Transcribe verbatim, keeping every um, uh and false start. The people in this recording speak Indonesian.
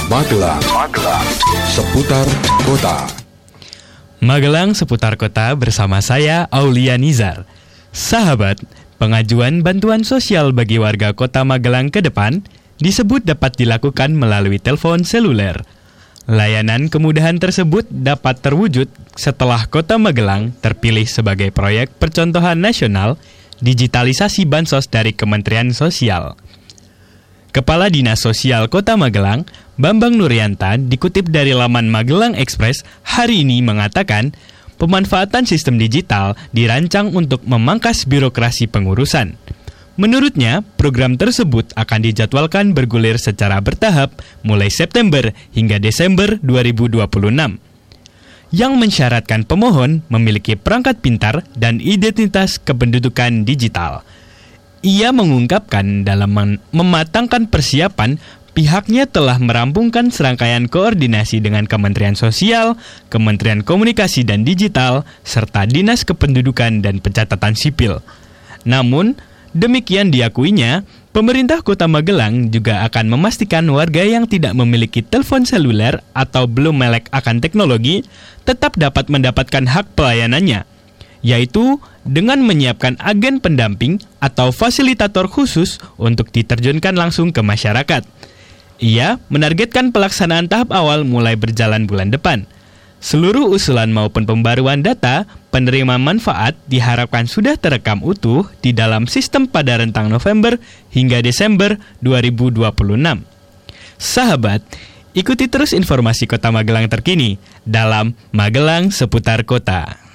Magelang, Magelang, seputar kota. Magelang seputar kota bersama saya Aulia Nizar. Sahabat, pengajuan bantuan sosial bagi warga kota Magelang ke depan disebut dapat dilakukan melalui telepon seluler. Layanan kemudahan tersebut dapat terwujud setelah kota Magelang terpilih sebagai proyek percontohan nasional digitalisasi bansos dari Kementerian Sosial. Kepala Dinas Sosial Kota Magelang, Bambang Nurianta, dikutip dari laman Magelang Express, hari ini mengatakan pemanfaatan sistem digital dirancang untuk memangkas birokrasi pengurusan. Menurutnya, program tersebut akan dijadwalkan bergulir secara bertahap mulai September hingga Desember dua ribu dua puluh enam. Yang mensyaratkan pemohon memiliki perangkat pintar dan identitas kependudukan digital. Ia mengungkapkan dalam mem- mematangkan persiapan, pihaknya telah merampungkan serangkaian koordinasi dengan Kementerian Sosial, Kementerian Komunikasi dan Digital, serta Dinas Kependudukan dan Pencatatan Sipil. Namun, demikian diakuinya, pemerintah Kota Magelang juga akan memastikan warga yang tidak memiliki telepon seluler atau belum melek akan teknologi tetap dapat mendapatkan hak pelayanannya, yaitu dengan menyiapkan agen pendamping atau fasilitator khusus untuk diterjunkan langsung ke masyarakat. Ia menargetkan pelaksanaan tahap awal mulai berjalan bulan depan. Seluruh usulan maupun pembaruan data penerima manfaat diharapkan sudah terekam utuh di dalam sistem pada rentang November hingga Desember dua ribu dua puluh enam. Sahabat, ikuti terus informasi Kota Magelang terkini dalam Magelang Seputar Kota.